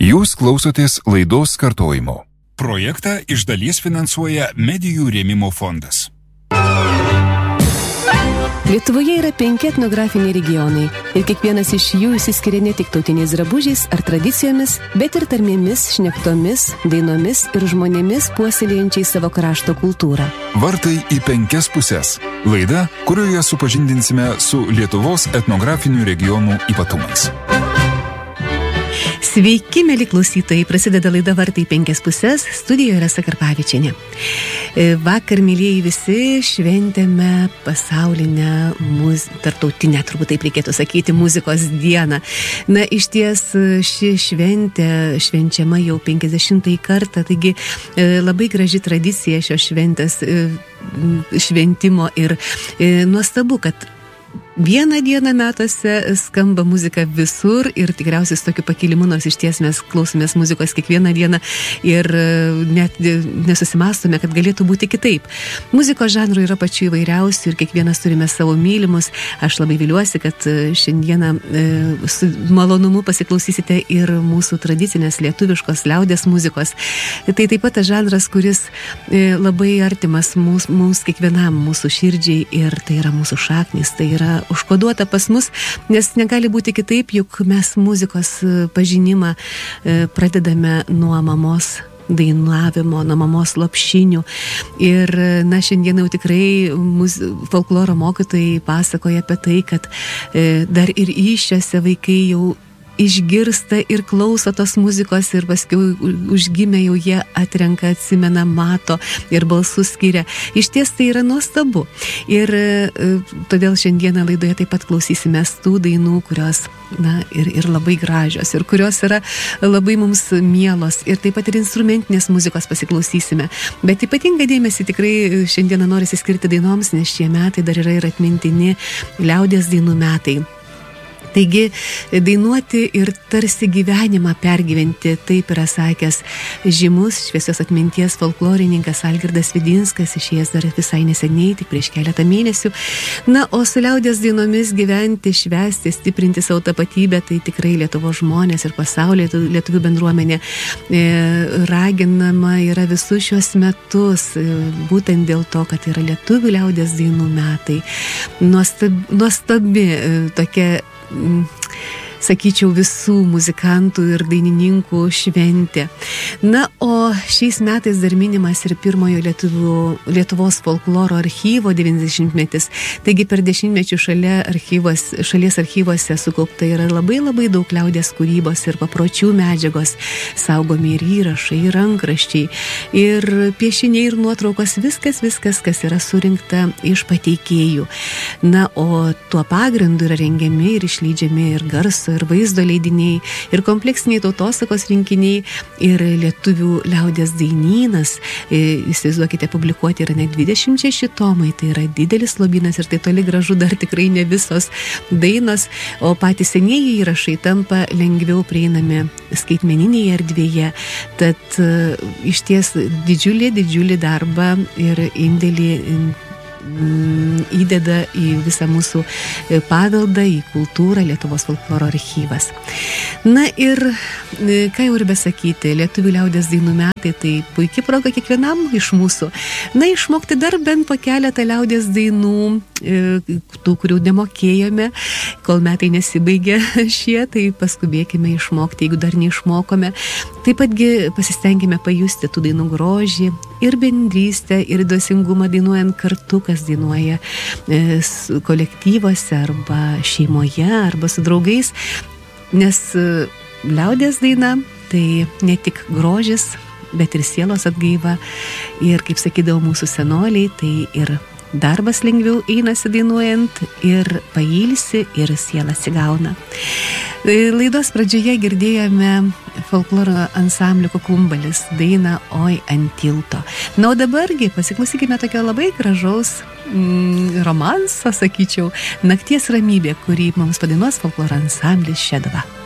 Jūs klausotės laidos kartojimo. Projektą iš dalies finansuoja Medijų rėmimo fondas. Lietuvoje yra 5 etnografiniai regionai ir kiekvienas iš jų išsiskiria ne tik tautiniais drabužiais ar tradicijomis, bet ir tarmėmis, šnektomis, dainomis ir žmonėmis puoselėjančiais savo krašto kultūrą. Vartai į 5 puses. Laida, kurioje supažindinsime su Lietuvos etnografinių regionų ypatumais. Sveiki, mėly klausytojai, prasideda laida Vartai į 5 puses, studijoje Rasa Karpavičienė. Vakar, mėlieji visi, šventėme pasaulinę, tarptautinę, turbūt taip reikėtų sakyti, muzikos dieną. Na, iš ties ši šventė švenčiama jau 50-ąjį kartą, taigi labai graži tradicija šios šventės šventimo ir nuostabu, kad vieną dieną metuose skamba muzika visur ir tikriausiai su tokiu pakilimu, nors iš ties mes klausomės muzikos kiekvieną dieną ir net nesusimastome, kad galėtų būti kitaip. Muzikos žanrų yra pačių įvairiausių ir kiekvienas turime savo mylimus. Aš labai viliuosi, kad šiandieną su malonumu pasiklausysite ir mūsų tradicinės lietuviškos liaudies muzikos. Tai taip pat tas žanras, kuris labai artimas mums kiekvienam, mūsų širdžiai, ir tai yra mūsų šaknis, tai yra užkoduota pas mus, nes negali būti kitaip, juk mes muzikos pažinimą pradedame nuo mamos dainavimo, nuo mamos lopšinių. Ir, na, šiandien jau tikrai folkloro mokytojai pasakoja apie tai, kad dar ir įsčiose vaikai jau išgirsta ir klauso tos muzikos ir paskui užgimę jau jie atrenka, atsimena, mato ir balsus skiria. Iš ties tai yra nuostabu. Ir todėl šiandieną laidoje taip pat klausysimės tų dainų, kurios, na, ir labai gražios, ir kurios yra labai mums mielos. Ir taip pat ir instrumentinės muzikos pasiklausysime. Bet ypatingą dėmesį tikrai šiandieną norisi skirti dainoms, nes šie metai dar yra ir atmintini liaudies dainų metai. Taigi, dainuoti ir tarsi gyvenimą pergyventi, taip yra sakęs žymus šviesios atminties folklorininkas Algirdas Vidinskas, išėjęs dar visai neseniai, tik prieš keletą mėnesių. Na, o su liaudies dainomis gyventi, švęsti, stiprinti savo tapatybę, tai tikrai Lietuvos žmonės ir pasaulyje lietuvių bendruomenė raginama yra visus šios metus, būtent dėl to, kad yra lietuvių liaudies dainų metai. Nuostabi tokia, sakyčiau, visų muzikantų ir dainininkų šventė. Na, o šiais metais dar minimas ir pirmojo Lietuvos folkloro archyvo 90-metis. Taigi per dešimtmečių šalies archyvose sukaupta yra labai daug liaudies kūrybos ir papročių medžiagos, saugomi ir įrašai, ir rankraščiai, ir piešiniai, ir nuotraukos, viskas, kas yra surinkta iš pateikėjų. Na, o tuo pagrindu yra rengiami ir išleidžiami ir garso, ir vaizdo leidiniai, ir kompleksiniai tautosakos rinkiniai, ir lietuvių liaudies dainynas. Įsivaizduokite, publikuoti yra net 26 tomai, tai yra didelis lobynas ir tai toli gražu dar tikrai ne visos dainos, o patys senieji įrašai tampa lengviau prieinami skaitmeninėje erdvėje. Tad iš ties didžiulį darbą ir indėlį įdeda į visą mūsų paveldą, į kultūrą Lietuvos folkloro archyvas. Na ir ką jau ir besakyti, lietuvių liaudies dainų metai, tai puikia proga kiekvienam iš mūsų, na, išmokti dar bent po keletą liaudies dainų, tų, kurių nemokėjome, kol metai nesibaigė šie, tai paskubėkime išmokti, jeigu dar neišmokome. Taip patgi pasistengime pajusti tų dainų grožį ir bendrystę, ir dvasingumą dainuojant kartu, kas dainuoja kolektyvuose arba šeimoje, arba su draugais, nes liaudies daina tai ne tik grožis, bet ir sielos atgaiva, ir, kaip sakydavo mūsų senoliai, tai ir darbas lengviau einasi dainuojant, ir pailsi, ir siela atsigauna. Laidos pradžioje girdėjome folkloro ansamblio Kukumbalis dainą Oi ant tilto. Na, o dabargi pasiklausykime tokio labai gražaus romanso, sakyčiau, Nakties ramybė, kurį mums padainuos folkloro ansamblis Šedva.